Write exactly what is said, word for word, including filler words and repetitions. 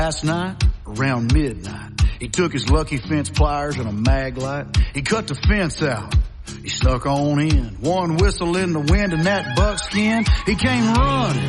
Last night, around midnight, he took his lucky fence pliers and a mag light. He cut the fence out. He snuck on in, one whistle in the wind and that buckskin. He came running